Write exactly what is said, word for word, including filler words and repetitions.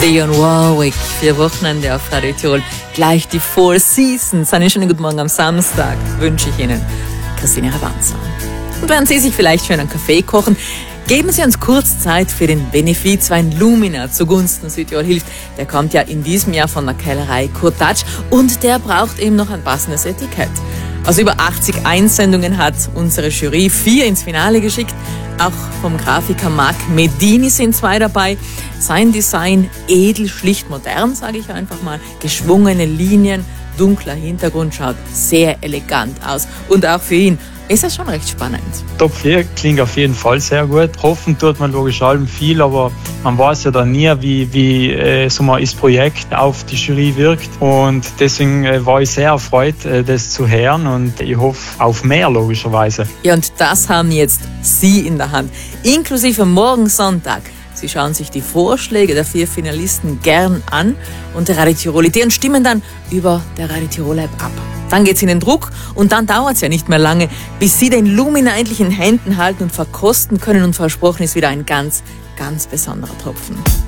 Leon Warwick für Wochenende auf Radio Tirol. Gleich die Four Seasons. Einen schönen guten Morgen am Samstag wünsche ich Ihnen, Christine Rabanza. Und während Sie sich vielleicht für einen Kaffee kochen, geben Sie uns kurz Zeit für den Benefizwein Lumina zugunsten Südtirol hilft. Der kommt ja in diesem Jahr von der Kellerei Kurtatsch und der braucht eben noch ein passendes Etikett. Aus über achtzig Einsendungen hat unsere Jury vier ins Finale geschickt. Auch vom Grafiker Marc Medini sind zwei dabei. Sein Design edel, schlicht, modern, sage ich einfach mal. Geschwungene Linien, dunkler Hintergrund, schaut sehr elegant aus. Und auch für ihn ist das schon recht spannend. Top vier klingt auf jeden Fall sehr gut. Hoffen tut man logisch allem viel, aber man weiß ja dann nie, wie, wie äh, so mal das Projekt auf die Jury wirkt. Und deswegen äh, war ich sehr erfreut, äh, das zu hören und ich hoffe auf mehr logischerweise. Ja, und das haben jetzt Sie in der Hand, inklusive morgen Sonntag. Sie schauen sich die Vorschläge der vier Finalisten gern an und der Radio Tirol und stimmen dann über der Radio Tirol App ab. Dann geht's in den Druck und dann dauert's ja nicht mehr lange, bis Sie den Lumina endlich in Händen halten und verkosten können und versprochen ist wieder ein ganz, ganz besonderer Tropfen.